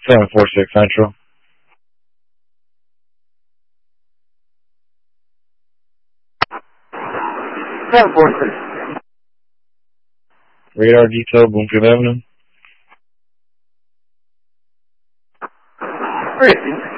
746 Central. 746. Radar detail, Bloomfield Avenue. 3.